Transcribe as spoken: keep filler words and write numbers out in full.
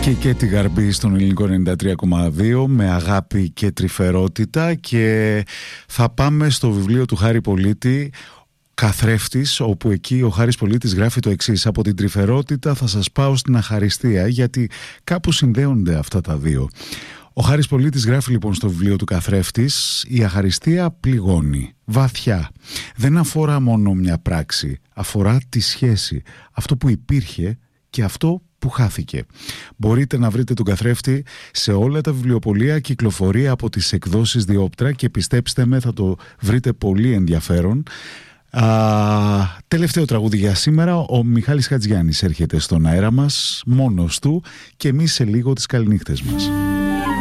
Και και τη Γαρμπή στον Ελληνικό ενενήντα τρία κόμμα δύο με αγάπη και τρυφερότητα. Και θα πάμε στο βιβλίο του Χάρη Πολίτη, Καθρέφτης, όπου εκεί ο Χάρης Πολίτης γράφει το εξής: από την τρυφερότητα θα σας πάω στην αχαριστία, γιατί κάπου συνδέονται αυτά τα δύο. Ο Χάρης Πολίτης γράφει λοιπόν στο βιβλίο του Καθρέφτης: η αχαριστία πληγώνει βαθιά. Δεν αφορά μόνο μια πράξη, αφορά τη σχέση, αυτό που υπήρχε και αυτό που χάθηκε. Μπορείτε να βρείτε τον Καθρέφτη σε όλα τα βιβλιοπωλεία, κυκλοφορεί από τις εκδόσεις Διόπτρα και πιστέψτε με, θα το βρείτε πολύ ενδιαφέρον. Α, τελευταίο τραγούδι για σήμερα. Ο Μιχάλης Χατζιάννης έρχεται στον αέρα μας μόνος του και εμείς σε λίγο τις καληνύχτες μας.